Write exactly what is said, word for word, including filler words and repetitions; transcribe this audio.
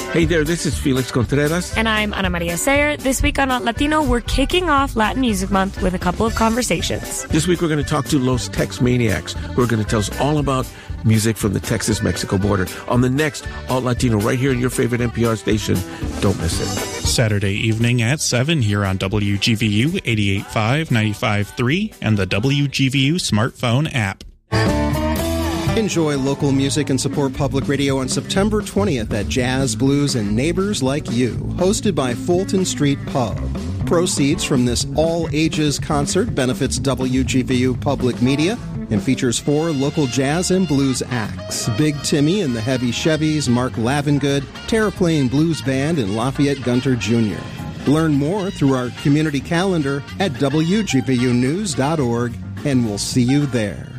Hey there, this is Felix Contreras. And I'm Ana Maria Sayer. This week on Not Latino, we're kicking off Latin Music Month with a couple of conversations. This week we're going to talk to Los Tex Maniacs, who are going to tell us all about music from the Texas-Mexico border on the next Alt Latino right here in your favorite N P R station. Don't miss it. Saturday evening at seven here on W G V U eighty-eight point five, ninety-five point three and the W G V U smartphone app. Enjoy local music and support public radio on September twentieth at Jazz, Blues, and Neighbors Like You, hosted by Fulton Street Pub. Proceeds from this all-ages concert benefits W G V U Public Media and features four local jazz and blues acts: Big Timmy and the Heavy Chevys, Mark Lavengood, Terraplane Blues Band, and Lafayette Gunter Junior Learn more through our community calendar at W G V U news dot org, and we'll see you there.